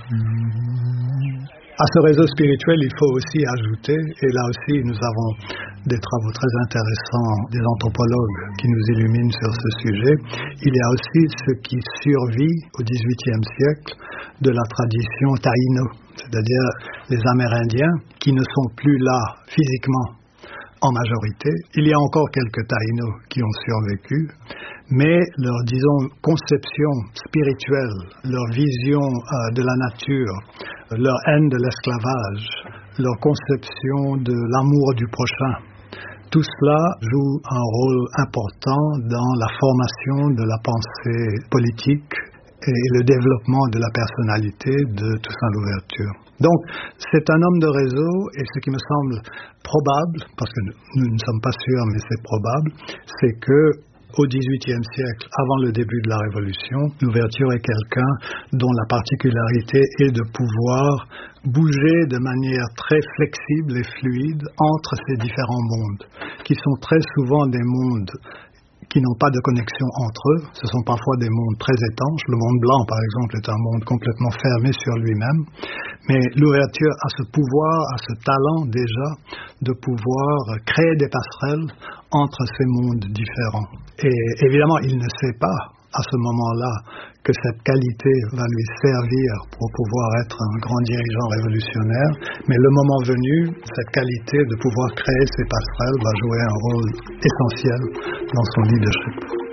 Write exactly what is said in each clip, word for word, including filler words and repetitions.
À ce réseau spirituel, il faut aussi ajouter, et là aussi nous avons des travaux très intéressants, des anthropologues qui nous illuminent sur ce sujet, il y a aussi ce qui survit au dix-huitième siècle de la tradition taïno, c'est-à-dire les Amérindiens qui ne sont plus là physiquement en majorité. Il y a encore quelques taïnos qui ont survécu, mais leur, disons, conception spirituelle, leur vision euh, de la nature, leur haine de l'esclavage, leur conception de l'amour du prochain, tout cela joue un rôle important dans la formation de la pensée politique et le développement de la personnalité de Toussaint Louverture. Donc, c'est un homme de réseau, et ce qui me semble probable, parce que nous, nous ne sommes pas sûrs, mais c'est probable, c'est que au dix-huitième siècle, avant le début de la Révolution, Louverture est quelqu'un dont la particularité est de pouvoir bouger de manière très flexible et fluide entre ces différents mondes, qui sont très souvent des mondes qui n'ont pas de connexion entre eux. Ce sont parfois des mondes très étanches. Le monde blanc, par exemple, est un monde complètement fermé sur lui-même. Mais Louverture a ce pouvoir, a ce talent déjà de pouvoir créer des passerelles entre ces mondes différents. Et évidemment, il ne sait pas à ce moment-là que cette qualité va lui servir pour pouvoir être un grand dirigeant révolutionnaire, mais le moment venu, cette qualité de pouvoir créer ces passerelles va jouer un rôle essentiel dans son leadership.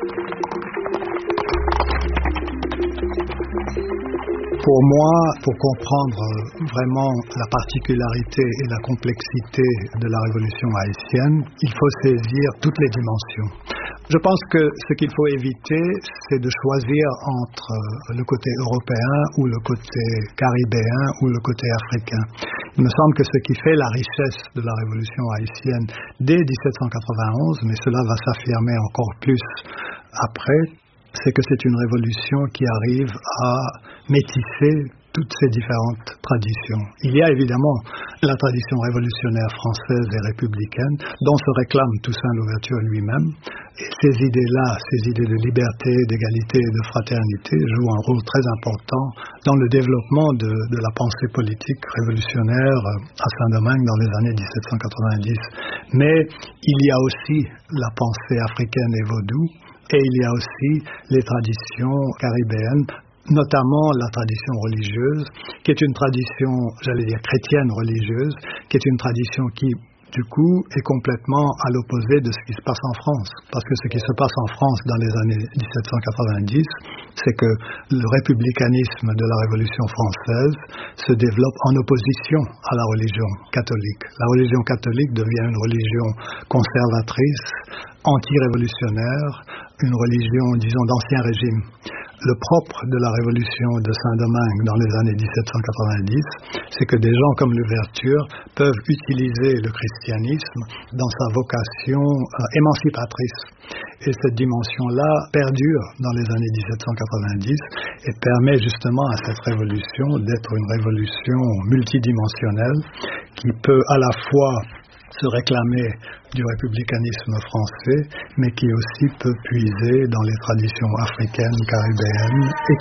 Pour moi, pour comprendre vraiment la particularité et la complexité de la révolution haïtienne, il faut saisir toutes les dimensions. Je pense que ce qu'il faut éviter, c'est de choisir entre le côté européen ou le côté caribéen ou le côté africain. Il me semble que ce qui fait la richesse de la révolution haïtienne dès dix-sept cent quatre-vingt-onze, mais cela va s'affirmer encore plus après, c'est que c'est une révolution qui arrive à métisser toutes ces différentes traditions. Il y a évidemment la tradition révolutionnaire française et républicaine, dont se réclame Toussaint Louverture lui-même. Et ces idées-là, ces idées de liberté, d'égalité et de fraternité jouent un rôle très important dans le développement de, de la pensée politique révolutionnaire à Saint-Domingue dans les années dix-sept cent quatre-vingt-dix. Mais il y a aussi la pensée africaine et vaudou, et il y a aussi les traditions caribéennes, notamment la tradition religieuse, qui est une tradition, j'allais dire chrétienne religieuse, qui est une tradition qui, du coup, est complètement à l'opposé de ce qui se passe en France. Parce que ce qui se passe en France dans les années dix-sept cent quatre-vingt-dix, c'est que le républicanisme de la Révolution française se développe en opposition à la religion catholique. La religion catholique devient une religion conservatrice, anti-révolutionnaire, une religion, disons, d'ancien régime. Le propre de la révolution de Saint-Domingue dans les années dix-sept cent quatre-vingt-dix, c'est que des gens comme Louverture peuvent utiliser le christianisme dans sa vocation euh, émancipatrice. Et cette dimension-là perdure dans les années dix-sept cent quatre-vingt-dix et permet justement à cette révolution d'être une révolution multidimensionnelle qui peut à la fois se réclamer du républicanisme français, mais qui aussi peut puiser dans les traditions africaines, caribéennes et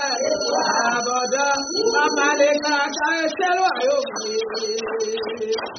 chrétiennes.